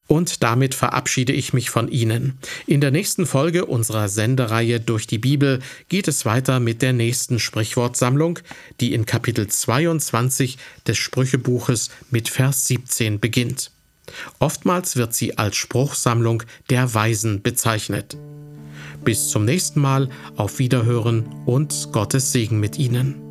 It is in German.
Und damit verabschiede ich mich von Ihnen. In der nächsten Folge unserer Sendereihe durch die Bibel geht es weiter mit der nächsten Sprichwortsammlung, die in Kapitel 22 des Sprüchebuches mit Vers 17 beginnt. Oftmals wird sie als Spruchsammlung der Weisen bezeichnet. Bis zum nächsten Mal, auf Wiederhören und Gottes Segen mit Ihnen.